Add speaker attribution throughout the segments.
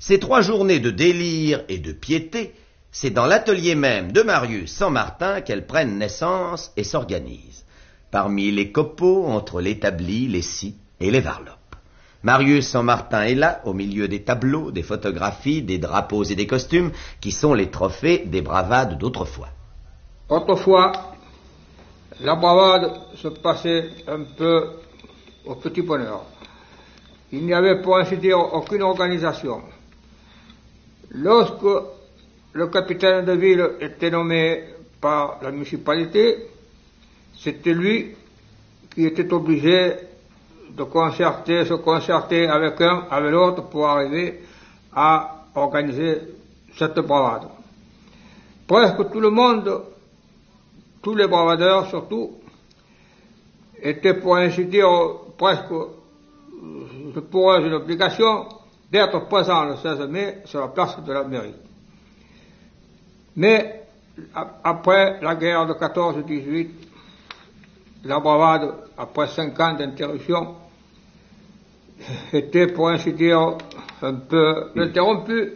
Speaker 1: Ces 3 journées de délire et de piété, c'est dans l'atelier même de Marius San Martin qu'elles prennent naissance et s'organisent, parmi les copeaux entre l'établi, les scies et les varlopes. Marius San Martin est là, au milieu des tableaux, des photographies, des drapeaux et des costumes, qui sont les trophées des bravades d'autrefois.
Speaker 2: Autrefois, la bravade se passait un peu au petit bonheur. Il n'y avait pour ainsi dire aucune organisation. Lorsque le capitaine de ville était nommé par la municipalité, c'était lui qui était obligé de se concerter avec un, avec l'autre pour arriver à organiser cette bravade. Presque tout le monde, tous les bravadeurs surtout, étaient pour ainsi dire presque, pour eux une obligation d'être présents le 16 mai sur la place de la mairie. Mais après la guerre de 14-18, la bravade, après 5 ans d'interruption, était pour ainsi dire un peu interrompue.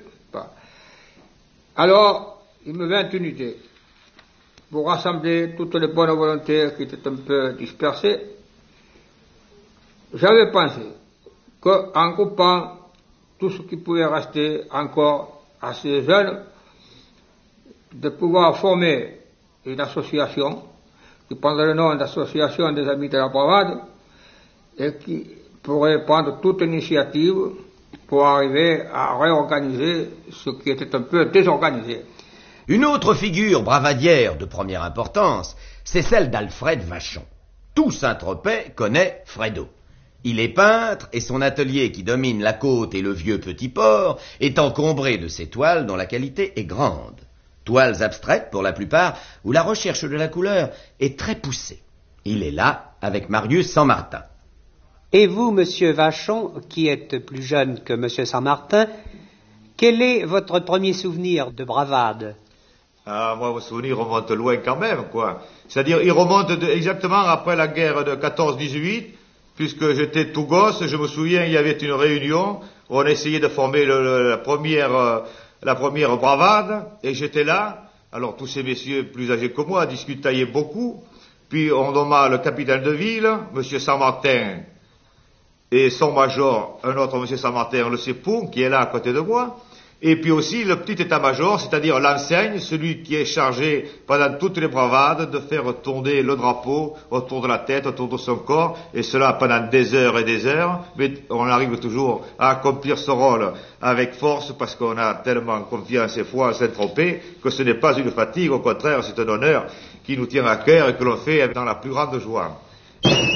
Speaker 2: Alors, il me vint une idée pour rassembler toutes les bonnes volontés qui étaient un peu dispersées. J'avais pensé qu'en groupant tout ce qui pouvait rester encore assez jeune, de pouvoir former une association qui prendrait le nom d'association des amis de la bravade et qui pourrait prendre toute initiative pour arriver à réorganiser ce qui était un peu désorganisé.
Speaker 1: Une autre figure bravadière de première importance, c'est celle d'Alfred Vachon. Tout Saint-Tropez connaît Fredo. Il est peintre et son atelier qui domine la côte et le vieux petit port est encombré de ses toiles dont la qualité est grande. Toiles abstraites pour la plupart, où la recherche de la couleur est très poussée. Il est là avec Marius San Martin.
Speaker 3: Et vous, monsieur Vachon, qui êtes plus jeune que monsieur San Martin, quel est votre premier souvenir de bravade?
Speaker 4: Ah, moi, mon souvenir remonte loin quand même, quoi. C'est-à-dire, il remonte exactement après la guerre de 14-18, puisque j'étais tout gosse. Je me souviens, il y avait une réunion où on essayait de former la première bravade, et j'étais là. Alors, tous ces messieurs plus âgés que moi discutaient beaucoup. Puis, on nomma le capitaine de ville, monsieur San Martin, et son major, un autre monsieur San Martin, le Sepoun, qui est là à côté de moi. Et puis aussi le petit état-major, c'est-à-dire l'enseigne, celui qui est chargé pendant toutes les bravades de faire tourner le drapeau autour de la tête, autour de son corps, et cela pendant des heures et des heures, mais on arrive toujours à accomplir ce rôle avec force parce qu'on a tellement confiance et foi en Saint-Tropez que ce n'est pas une fatigue, au contraire c'est un honneur qui nous tient à cœur et que l'on fait dans la plus grande joie.